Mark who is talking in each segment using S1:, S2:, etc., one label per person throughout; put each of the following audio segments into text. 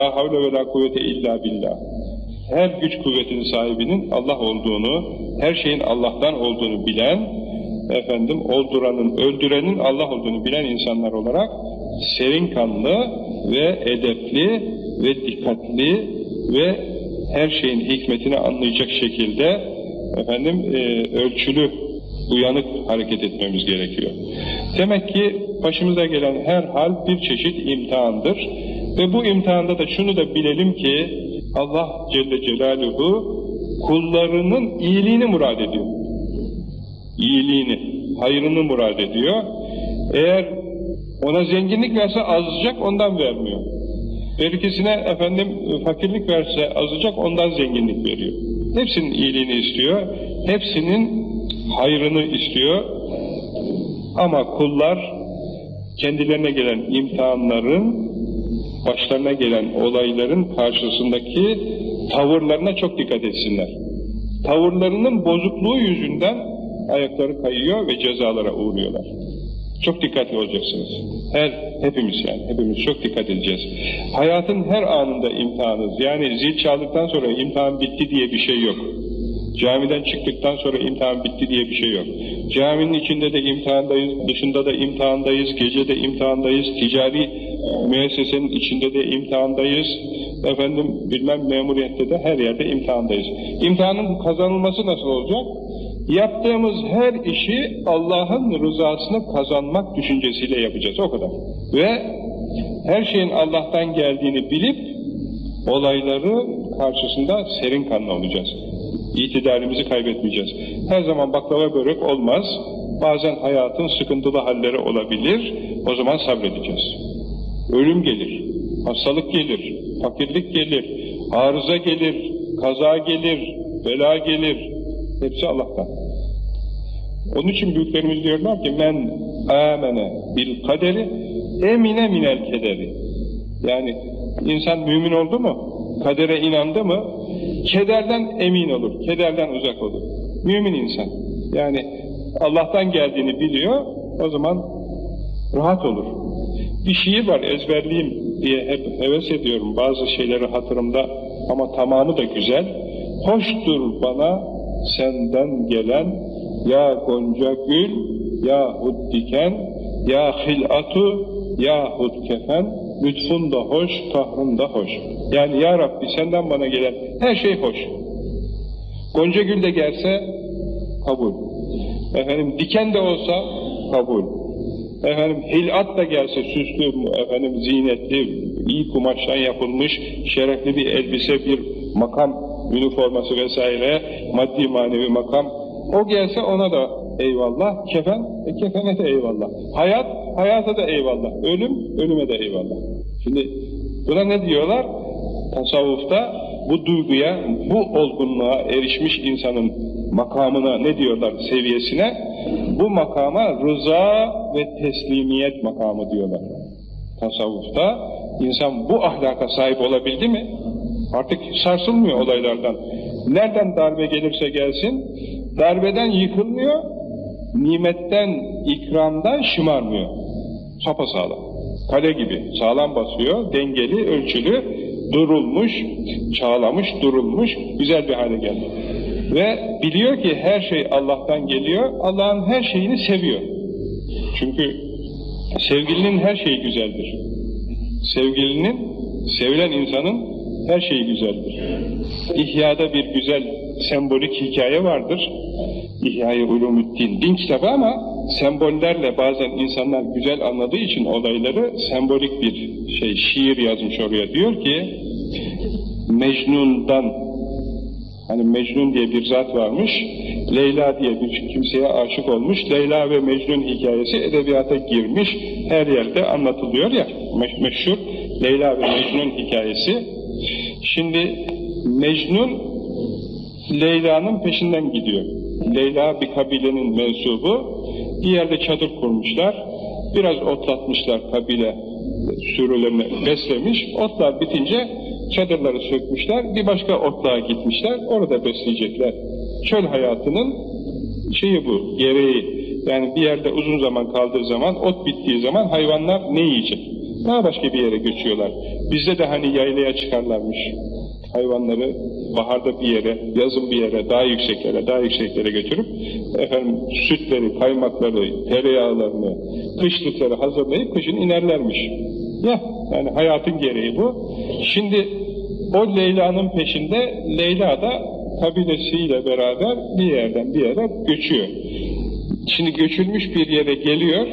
S1: La havle ve la kuvvete illa billah. Her güç kuvvetin sahibinin Allah olduğunu, her şeyin Allah'tan olduğunu bilen, olduranın, öldürenin Allah olduğunu bilen insanlar olarak serin kanlı ve edepli ve dikkatli ve her şeyin hikmetini anlayacak şekilde ölçülü, uyanık hareket etmemiz gerekiyor. Demek ki başımıza gelen her hal bir çeşit imtihandır ve bu imtihanda da şunu da bilelim ki Allah Celle Celaluhu kullarının iyiliğini murad ediyor. İyiliğini, hayrını murad ediyor. Eğer ona zenginlik verse azıcık ondan vermiyor. Birikisine fakirlik verse azıcık ondan zenginlik veriyor. Hepsinin iyiliğini istiyor, hepsinin hayrını istiyor. Ama kullar kendilerine gelen imtihanların, başlarına gelen olayların karşısındaki tavırlarına çok dikkat etsinler. Tavırlarının bozukluğu yüzünden ayakları kayıyor ve cezalara uğruyorlar. Çok dikkatli olacaksınız. Hepimiz çok dikkat edeceğiz. Hayatın her anında imtihanız. Yani zil çaldıktan sonra imtihan bitti diye bir şey yok. Camiden çıktıktan sonra imtihan bitti diye bir şey yok. Caminin içinde de imtihandayız, dışında da imtihandayız, gece de imtihandayız, ticari müessesenin içinde de imtihandayız, memuriyette de her yerde imtihandayız. İmtihanın kazanılması nasıl olacak? Yaptığımız her işi Allah'ın rızasını kazanmak düşüncesiyle yapacağız, o kadar. Ve her şeyin Allah'tan geldiğini bilip olayları karşısında serin kanlı olacağız. İtidarimizi kaybetmeyeceğiz. Her zaman baklava börek olmaz. Bazen hayatın sıkıntılı halleri olabilir. O zaman sabredeceğiz. Ölüm gelir, hastalık gelir, fakirlik gelir, arıza gelir, kaza gelir, bela gelir. Hepsi Allah'tan. Onun için büyüklerimiz diyorlar ki men amene bil kaderi emine minel kederi. Yani insan mümin oldu mu, kadere inandı mı, kederden emin olur, kederden uzak olur. Mümin insan. Yani Allah'tan geldiğini biliyor, o zaman rahat olur. Bir şiir var, ezberleyeyim diye hep heves ediyorum, bazı şeyleri hatırımda ama tamamı da güzel. Hoştur bana senden gelen ya gonca gül, yahut diken, ya hilatu, yahut kefen, lütfun da hoş, kahrın da hoş. Yani ya Rabbi senden bana gelen her şey hoş. Gonca gül de gelse kabul. Diken de olsa kabul. Hilat da gelse süslü, zinetli, iyi kumaştan yapılmış, şerefli bir elbise, bir makam üniforması vesaire, maddi manevi makam, o gelse ona da eyvallah, kefene de eyvallah. Hayata da eyvallah. Ölüme de eyvallah. Şimdi buna ne diyorlar? Tasavvufta bu duyguya, bu olgunluğa erişmiş insanın makamına ne diyorlar, seviyesine? Bu makama rıza ve teslimiyet makamı diyorlar. Tasavvufta insan bu ahlaka sahip olabildi mi? Artık sarsılmıyor olaylardan. Nereden darbe gelirse gelsin, darbeden yıkılmıyor, nimetten, ikramdan şımarmıyor. Sapasağlam. Kale gibi sağlam basıyor, dengeli, ölçülü, durulmuş, çağlamış, durulmuş, güzel bir hale geldi. Ve biliyor ki her şey Allah'tan geliyor, Allah'ın her şeyini seviyor. Çünkü sevgilinin her şeyi güzeldir. Sevilen insanın her şeyi güzeldir. İhya'da bir güzel sembolik hikaye vardır. İhya-i Ulumuddin, din kitabı ama sembollerle bazen insanlar güzel anladığı için olayları sembolik bir şiir yazmış oraya. Diyor ki, Mecnun'dan, Mecnun diye bir zat varmış, Leyla diye bir kimseye aşık olmuş, Leyla ve Mecnun hikayesi edebiyata girmiş, her yerde anlatılıyor ya, meşhur Leyla ve Mecnun hikayesi. Şimdi Mecnun Leyla'nın peşinden gidiyor. Leyla bir kabilenin mensubu, bir yerde çadır kurmuşlar, biraz otlatmışlar, kabile sürülerini beslemiş, otlar bitince çadırları sökmüşler, bir başka otluğa gitmişler, orada besleyecekler. Çöl hayatının bu, gereği. Yani bir yerde uzun zaman kaldığı zaman, ot bittiği zaman hayvanlar ne yiyecek? daha başka bir yere göçüyorlar. Bizde de hani yaylaya çıkarlarmış. Hayvanları baharda bir yere, yazın bir yere, daha yükseklere götürüp efendim sütleri, kaymakları, tereyağlarını, kışlıkları hazırlayıp kışın inerlermiş. Ya yani hayatın gereği bu. Şimdi o Leyla'nın peşinde, Leyla da kabilesiyle beraber bir yerden bir yere göçüyor. Şimdi göçülmüş bir yere geliyor,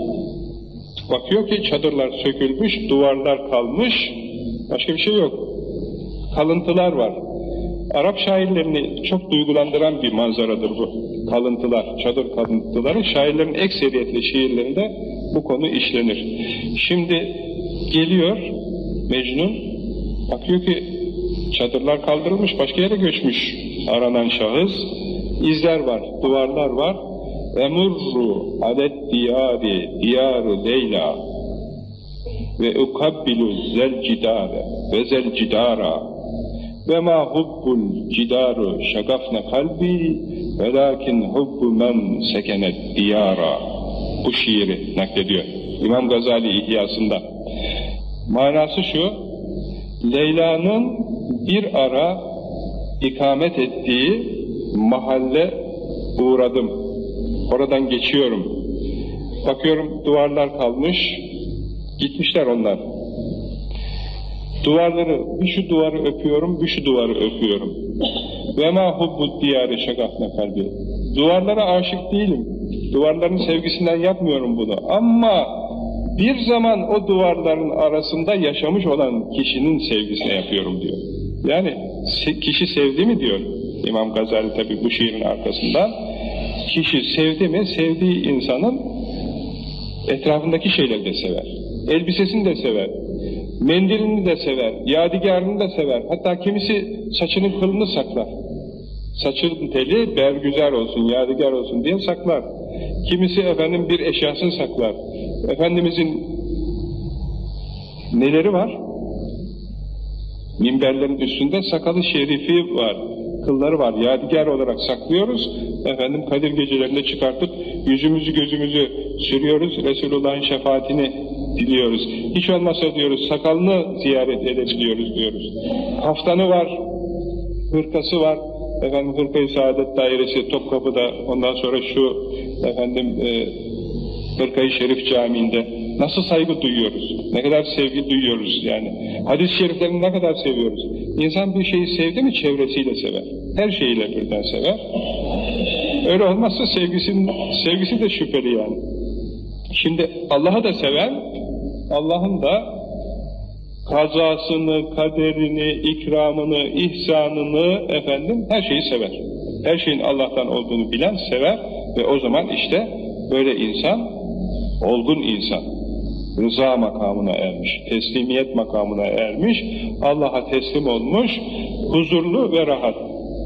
S1: bakıyor ki çadırlar sökülmüş, duvarlar kalmış, başka bir şey yok. Kalıntılar var. Arap şairlerini çok duygulandıran bir manzaradır bu. Kalıntılar, çadır kalıntıları, şairlerin ekseriyetle şiirlerinde bu konu işlenir. Şimdi geliyor Mecnun, bakıyor ki çadırlar kaldırılmış, başka yere göçmüş aranan şahıs. İzler var, duvarlar var. Emurru alet diyari, diyarı Leyla ve ukabbilu zel cidare ve zel cidara ve ma hubbul cidaru şagafne kalbi velakin hubbu men sekenet diyara. Bu şiiri naklediyor İmam Gazali İhyasında. Manası şu: Leyla'nın bir ara ikamet ettiği mahalle uğradım. Oradan geçiyorum. Bakıyorum duvarlar kalmış. Gitmişler onlar. Duvarları, bir şu duvarı öpüyorum, bir şu duvarı öpüyorum. Ve ma hubbud diyare şagafne kalbi. Duvarlara aşık değilim. Duvarların sevgisinden yapmıyorum bunu. Ama bir zaman o duvarların arasında yaşamış olan kişinin sevgisine yapıyorum diyor. Yani kişi sevdi mi diyor İmam Gazali tabi bu şiirin arkasından. Kişi sevdi mi, sevdiği insanın etrafındaki şeyleri de sever. Elbisesini de sever. Mendilini de sever. Yadigarını da sever. Hatta kimisi saçının kılını saklar. Saçın teli bergüzar olsun, yadigar olsun diye saklar. Kimisi efendim bir eşyasını saklar. Efendimizin neleri var? Minberlerin üstünde sakalı şerifi var, kılları var. Yadigar olarak saklıyoruz. Efendim Kadir gecelerinde çıkartıp yüzümüzü gözümüzü sürüyoruz. Resulullah'ın şefaatini diliyoruz. Hiç olmazsa diyoruz sakalını ziyaret edebiliyoruz diyoruz. Kaftanı var, hırkası var. Efendim Hırka-i Saadet Dairesi Topkapı'da, ondan sonra şu efendim Hırka-i Şerif Camii'nde nasıl saygı duyuyoruz, ne kadar sevgi duyuyoruz yani. Hadis-i şeriflerini ne kadar seviyoruz. İnsan bir şeyi sevdi mi çevresiyle sever. Her şeyiyle birden sever. Öyle olmazsa sevgisi de şüpheli yani. Şimdi Allah'ı da seven, Allah'ın da kazasını, kaderini, ikramını, ihsanını efendim her şeyi sever. Her şeyin Allah'tan olduğunu bilen sever ve o zaman işte böyle insan, olgun insan, rıza makamına ermiş, teslimiyet makamına ermiş, Allah'a teslim olmuş, huzurlu ve rahat.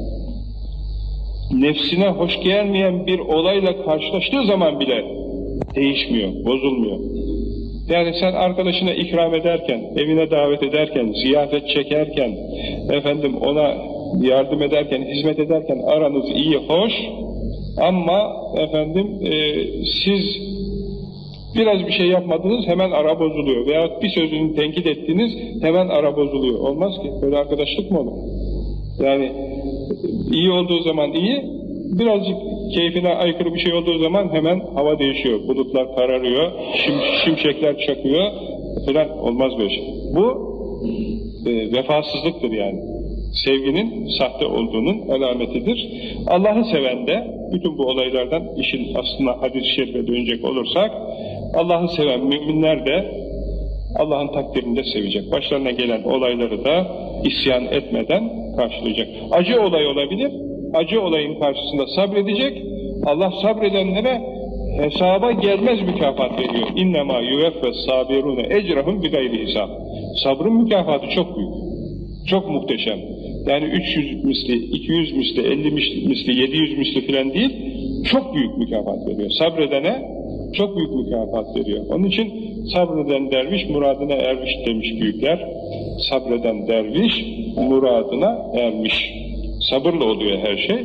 S1: Nefsine hoş gelmeyen bir olayla karşılaştığı zaman bile değişmiyor, bozulmuyor. Yani sen arkadaşına ikram ederken, evine davet ederken, ziyafet çekerken, efendim ona yardım ederken, hizmet ederken aranız iyi, hoş ama efendim siz biraz bir şey yapmadınız, hemen ara bozuluyor. Veyahut bir sözünü tenkit ettiniz, hemen ara bozuluyor. Olmaz ki. Böyle arkadaşlık mı olur? Yani iyi olduğu zaman iyi, birazcık keyfine aykırı bir şey olduğu zaman hemen hava değişiyor. Bulutlar kararıyor, şimşekler çakıyor falan, olmaz böyle şey. Bu vefasızlıktır yani. Sevginin sahte olduğunun alametidir. Allah'ı seven de bütün bu olaylardan işin aslına hadis-i şerife dönecek olursak, Allah'ı seven müminler de Allah'ın takdirinde sevecek. Başlarına gelen olayları da isyan etmeden karşılayacak. Acı olay olabilir, acı olayın karşısında sabredecek. Allah sabredenlere hesaba gelmez mükafat veriyor. İnnemâ yüveffes sabirûne ecrahum bigayri hisab. Sabrın mükafatı çok büyük, çok muhteşem. Yani 300 misli, 200 misli, 50 misli, 700 misli filan değil, çok büyük mükafat veriyor. Sabredene çok büyük mükafat veriyor. Onun için sabreden derviş muradına ermiş demiş büyükler. Sabreden derviş muradına ermiş. Sabırla oluyor her şey.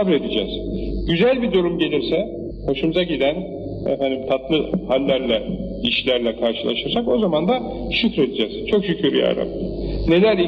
S1: Sabredeceğiz. Güzel bir durum gelirse, hoşumuza giden, efendim tatlı hallerle işlerle karşılaşırsak o zaman da şükredeceğiz. Çok şükür ya Rabbi. Neler